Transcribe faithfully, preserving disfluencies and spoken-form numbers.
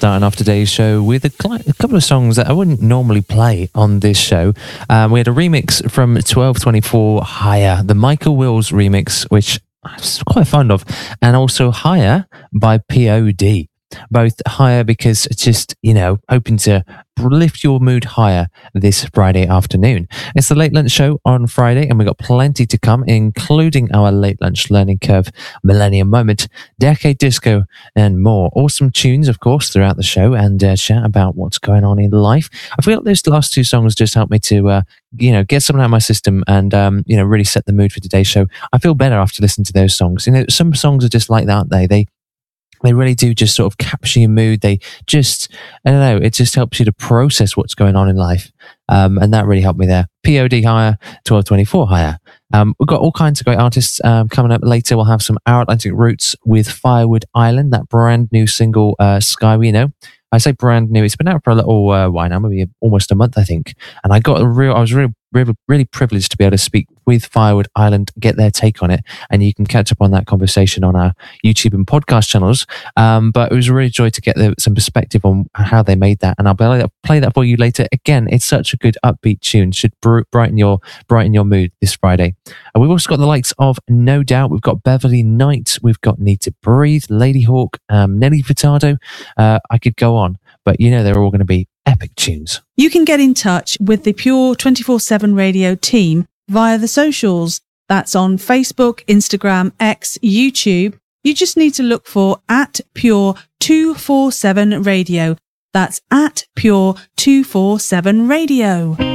starting off today's show with a, cl- a couple of songs that I wouldn't normally play on this show. Um, we had a remix from twelve twenty-four, Higher, the Michael Wills remix, which I was quite fond of, and also Higher by P O D. Both higher because it's just, you know, hoping to lift your mood higher this Friday afternoon. It's the Late Lunch Show on Friday, and we've got plenty to come, including our Late Lunch Learning Curve, Millennium Moment, Decade Disco, and more. Awesome tunes, of course, throughout the show, and uh, chat about what's going on in life. I feel like those last two songs just helped me to, uh, you know, get something out of my system and, um, you know, really set the mood for today's show. I feel better after listening to those songs. You know, some songs are just like that, aren't they? They They really do just sort of capture your mood. They just, I don't know, it just helps you to process what's going on in life. Um, and that really helped me there. P O D Higher, twelve twenty-four Higher. Um, we've got all kinds of great artists um, coming up later. We'll have some Our Atlantic Roots with Firewood Island, that brand new single, uh, Sky We Know. I say brand new. It's been out for a little uh, while now, maybe almost a month, I think. And I got a real, I was really, really, really privileged to be able to speak with Firewood Island, get their take on it. And you can catch up on that conversation on our YouTube and podcast channels. Um, but it was a really joy to get the, some perspective on how they made that. And I'll be able to play that for you later. Again, it's such a good upbeat tune. Should br- brighten your brighten your mood this Friday. And we've also got the likes of No Doubt. We've got Beverly Knight. We've got Need to Breathe, Lady Hawk, um, Nelly Furtado. Uh, I could go on. But you know they're all going to be epic tunes. You can get in touch with the Pure twenty-four seven Radio team via the socials. That's on Facebook, Instagram, X, YouTube. You just need to look for at Pure two forty-seven Radio. That's at Pure two forty-seven Radio.